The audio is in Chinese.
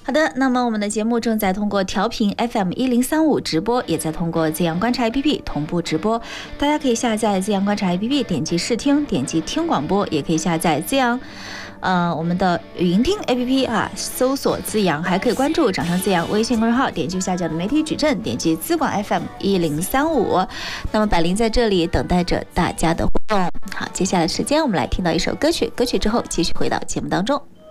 好的，那么我们的节目正在通过调频 FM1035 直播，也在通过资阳观察 APP 同步直播。大家可以下载资阳观察 APP， 点击试听，点击听广播，也可以下载资阳我们的语音听 APP 啊，搜索资阳，还可以关注掌上资阳微信公众号，点击下角的媒体矩阵，点击资广 FM1035。那么百灵在这里等待着大家的互动。好，接下来时间我们来听到一首歌曲，歌曲之后继续回到节目当中。